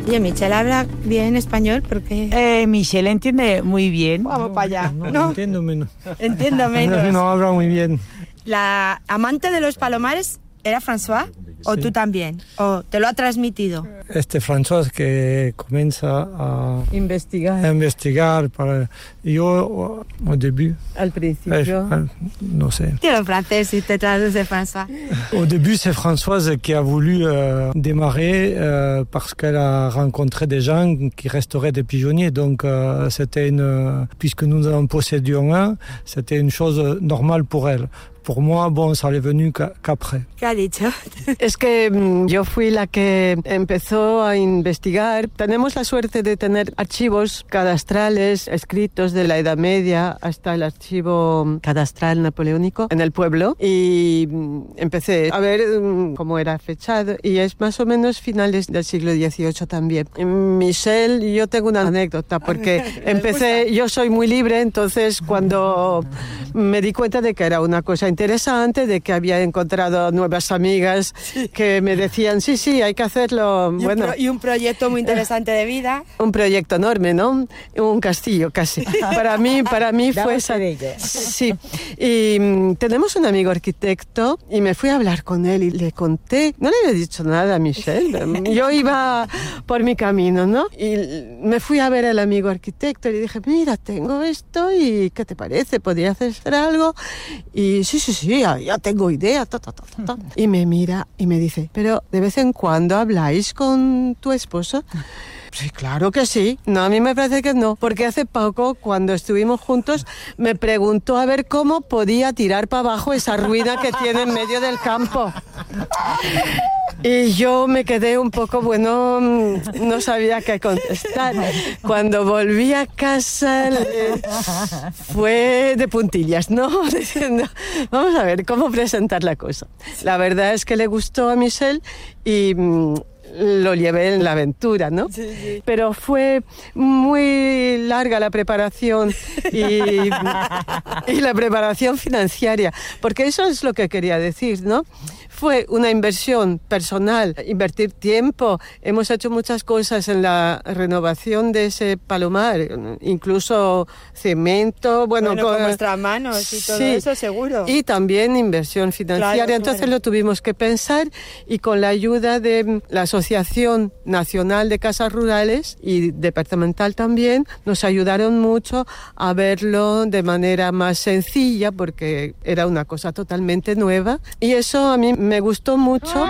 Oye, Michelle habla bien español porque... Michelle entiende muy bien. Vamos para allá. No, entiendo menos. Entiendo menos. No habla muy bien. ¿La amante de los palomares era François? ¿O Sí. tú también? ¿O te lo ha transmitido? François que comienza a investigar para... Yo, al début... Al principio. No sé. Tiro en francés si te traduce François. Au début, c'est Françoise qui a voulu démarrer parce qu'elle a rencontré des gens qui restauraient des pigeonniers. Donc, c'était puisque nous en possédions un, c'était une chose normale pour elle. Pour moi, bon, ça l'est venu qu'après. ¿Qué ha dicho? Es que yo fui la que empezó a investigar. Tenemos la suerte de tener archivos cadastrales escritos de la Edad Media hasta el archivo cadastral napoleónico en el pueblo y empecé a ver cómo era fechado y es más o menos finales del siglo XVIII también. Michelle, yo tengo una anécdota porque yo soy muy libre, entonces cuando me di cuenta de que era una cosa interesante, de que había encontrado nuevas amigas que me decían, sí, hay que hacerlo. Y un proyecto muy interesante de vida. Un proyecto enorme, ¿no? Un castillo casi. Para mí fue esa. Sí. Y tenemos un amigo arquitecto y me fui a hablar con él y le conté. No le había dicho nada a Michelle. Yo iba por mi camino, ¿no? Y me fui a ver al amigo arquitecto y le dije, mira, tengo esto y ¿qué te parece? ¿Podría hacer algo? Y sí, ya tengo idea. Y me mira y me dice, pero ¿de vez en cuando habláis con tu esposo? Sí, claro que sí. No, a mí me parece que no, porque hace poco, cuando estuvimos juntos, me preguntó a ver cómo podía tirar para abajo esa ruina que tiene en medio del campo. Y yo me quedé un poco, no sabía qué contestar. Cuando volví a casa fue de puntillas, ¿no? Diciendo, vamos a ver cómo presentar la cosa. La verdad es que le gustó a Michelle y lo llevé en la aventura, ¿no? Sí. Pero fue muy larga la preparación y la preparación financiera, porque eso es lo que quería decir, ¿no? Fue una inversión personal, invertir tiempo. Hemos hecho muchas cosas en la renovación de ese palomar, incluso cemento, con nuestras manos y todo eso, seguro. Y también inversión financiera. Claro, entonces lo tuvimos que pensar y con la ayuda de la Asociación Nacional de Casas Rurales y departamental también, nos ayudaron mucho a verlo de manera más sencilla porque era una cosa totalmente nueva y eso a mí me gustó mucho.